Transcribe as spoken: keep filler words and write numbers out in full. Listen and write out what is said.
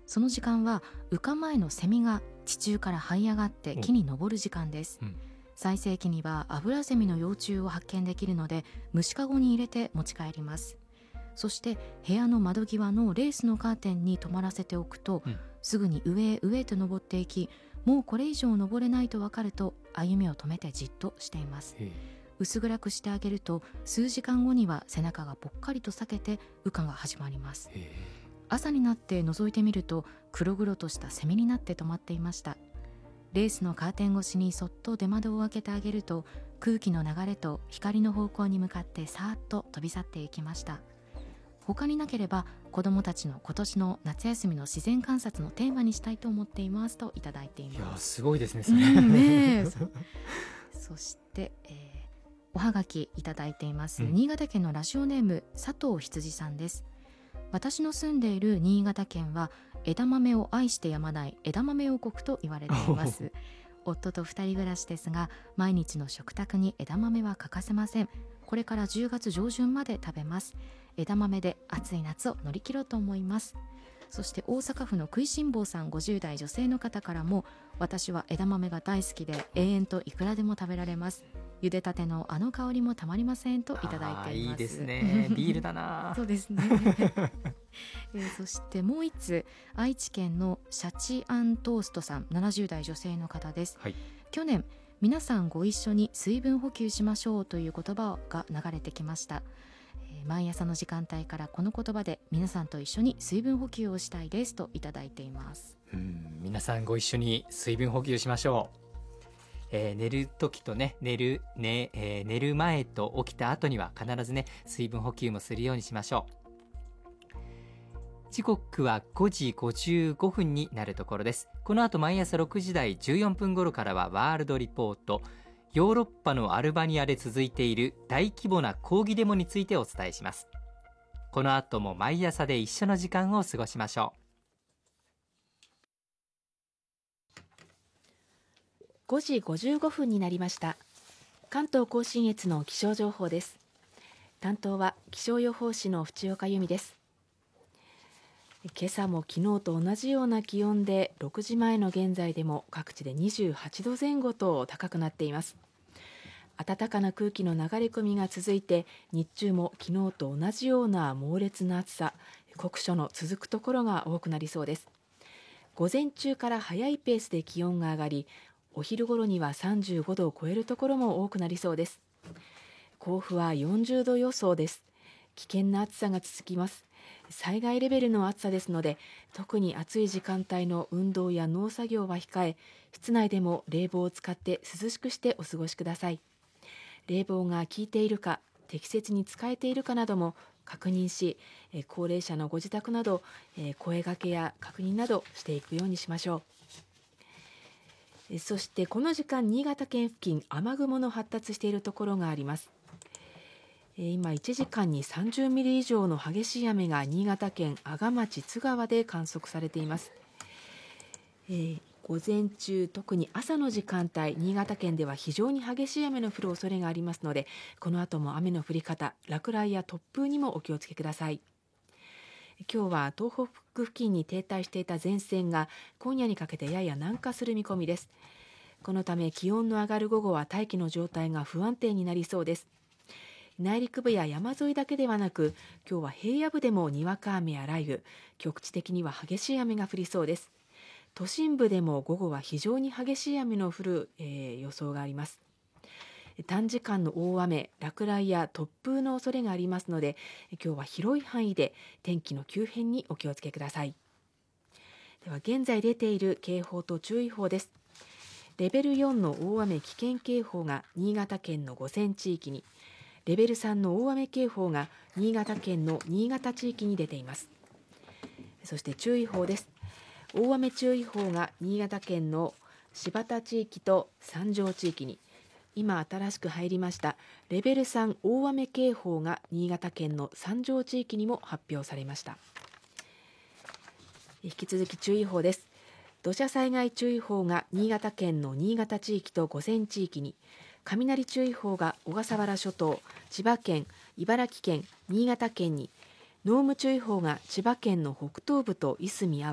その時間は羽化前のセミが地中から這い上がって木に登る時間です、うん、最盛期にはアブラゼミの幼虫を発見できるので虫かごに入れて持ち帰ります。そして部屋の窓際のレースのカーテンに止まらせておくと、うん、すぐに上へ上へと登っていき、もうこれ以上登れないと分かると歩みを止めてじっとしています。薄暗くしてあげると数時間後には背中がぽっかりと裂けて羽化が始まります。朝になって覗いてみると黒々としたセミになって止まっていました。レースのカーテン越しにそっと出窓を開けてあげると空気の流れと光の方向に向かってさーっと飛び去っていきました。他になければ子どもたちの今年の夏休みの自然観察のテーマにしたいと思っていますといただいています。 いやすごいですねそれ、 うんね、そ, そして、えー、おはがきいただいています、うん、新潟県のラジオネーム佐藤羊さんです。私の住んでいる新潟県は枝豆を愛してやまない枝豆王国と言われています。夫と二人暮らしですが毎日の食卓に枝豆は欠かせません。これからじゅうがつ上旬まで食べます。枝豆で暑い夏を乗り切ろうと思います。そして大阪府の食いしん坊さんごじゅう代女性の方からも、私は枝豆が大好きで永遠といくらでも食べられます。茹でたてのあの香りもたまりませんといただいています。 いいですね、ビールだなそうですね、えー、そしてもう一つ愛知県のシャチアントーストさんななじゅう代女性の方です、はい、去年皆さんご一緒に水分補給しましょうという言葉が流れてきました。毎朝の時間帯からこの言葉で皆さんと一緒に水分補給をしたいですといただいています。 うん、皆さんご一緒に水分補給しましょう。えー、寝る時とね寝る、ねえー、寝る前と起きた後には必ずね水分補給もするようにしましょう。時刻はごじごじゅうごふんになるところです。この後毎朝ろくじ台じゅうよんぷん頃からはワールドリポート。ヨーロッパのアルバニアで続いている大規模な抗議デモについてお伝えします。この後も毎朝で一緒の時間を過ごしましょう。ごじごじゅうごふんになりました。関東甲信越の気象情報です。担当は気象予報士の淵岡由美です。今朝も昨日と同じような気温でろくじまえの現在でも各地でにじゅうはちどぜん後と高くなっています。暖かな空気の流れ込みが続いて日中も昨日と同じような猛烈な暑さ、酷暑の続くところが多くなりそうです。午前中から早いペースで気温が上がり、お昼頃にはさんじゅうごどを超えるところも多くなりそうです。甲府はよんじゅうど予想です。危険な暑さが続きます。災害レベルの暑さですので、特に暑い時間帯の運動や農作業は控え、室内でも冷房を使って涼しくしてお過ごしください。冷房が効いているか、適切に使えているかなども確認し、高齢者のご自宅など声掛けや確認などしていくようにしましょう。そしてこの時間、新潟県付近雨雲の発達しているところがあります。今いちじかんにさんじゅうミリ以上の激しい雨が新潟県阿賀町津川で観測されています。えー、午前中、特に朝の時間帯、新潟県では非常に激しい雨の降る恐れがありますので、この後も雨の降り方、落雷や突風にもお気をつけください。今日は東北付近に停滞していた前線が今夜にかけてやや南下する見込みです。このため気温の上がる午後は大気の状態が不安定になりそうです。内陸部や山沿いだけではなく、今日は平野部でもにわか雨や雷雨、局地的には激しい雨が降りそうです。都心部でも午後は非常に激しい雨の降る、えー、予想があります。短時間の大雨、落雷や突風の恐れがありますので、今日は広い範囲で天気の急変にお気をつけください。では現在出ている警報と注意報です。レベルよんの大雨危険警報が新潟県の五泉地域に、レベルさんの大雨警報が新潟県の新潟地域に出ています。そして注意報です。大雨注意報が新潟県の新発田地域と三条地域に、今新しく入りましたレベルさん大雨警報が新潟県の三条地域にも発表されました。引き続き注意報です。土砂災害注意報が新潟県の新潟地域と五泉地域に、雷注意報が小笠原諸島、千葉県、茨城県、新潟県に、濃霧注意報が千葉県の北東部といすみ阿波、